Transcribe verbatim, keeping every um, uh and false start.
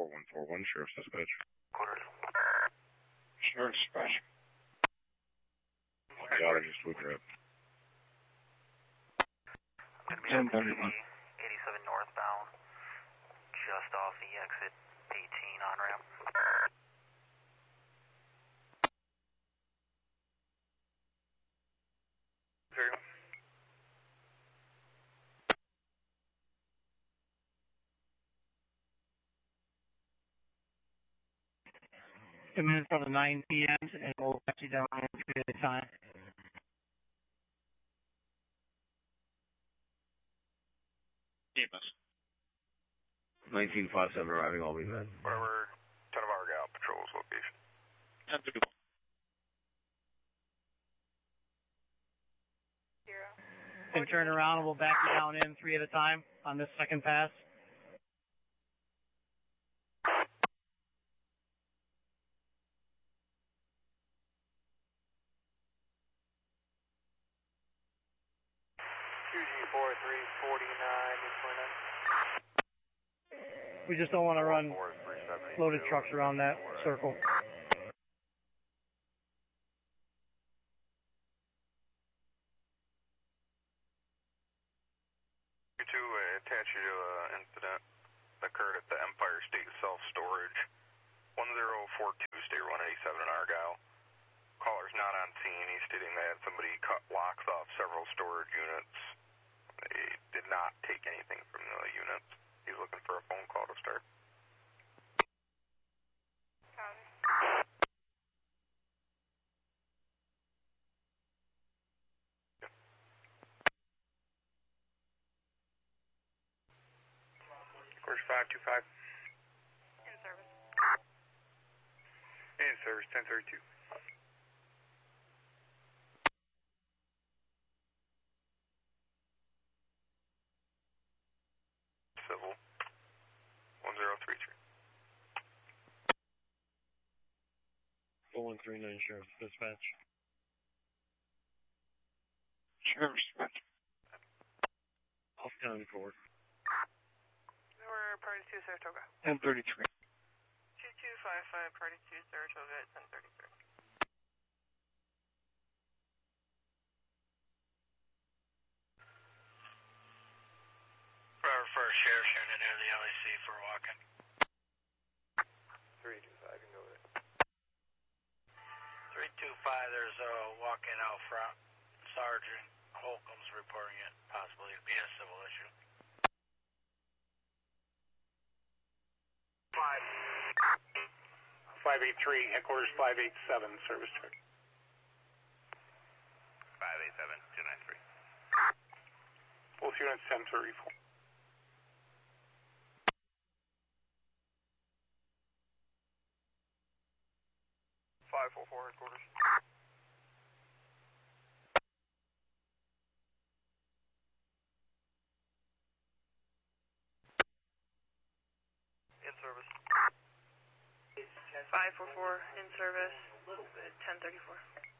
four one four one, Sheriff's Dispatch. Quarters. Sheriff's Dispatch. Got it, just look her up. I'm going to be on eighty-seven northbound, just off the exit eighteen on ramp. Very well. Two minutes on the nine P M and we'll pat you down at a time. nineteen five seven arriving, all be met. Whatever, ten of Argyle patrols location. ten thirty-one. And turn around and we'll back you down in three at a time on this second pass. two G four three forty-nine, twenty-nine. We just don't want to run loaded trucks around that circle. To uh, attach you to an incident that occurred at the Empire State Self-Storage. one zero four two State one eighty-seven in Argyle. Caller's not on scene. He's stating that somebody cut locks off several storage units. They did not take anything from the units. He's looking for a phone call to start. Course five two five. In service. In service, ten thirty-two. Civil, one zero three three. four one three nine, Sheriff's Dispatch. Sheriff's Dispatch. Off down court. We're Party two, Saratoga. ten thirty-three. two two five five, Party two, Saratoga at ten thirty-three. Driver first, Sheriff, turning near the L A C for walking. three two five, you can go there. three two five, there's a walk-in out front. Sergeant Holcomb's reporting it, possibly to be a civil issue. Five. five eight three, headquarters five eight seven, service check. five eight seven, two nine three. Both units ten thirty-four. five four four, headquarters. In service. five four four, in service, ten thirty-four.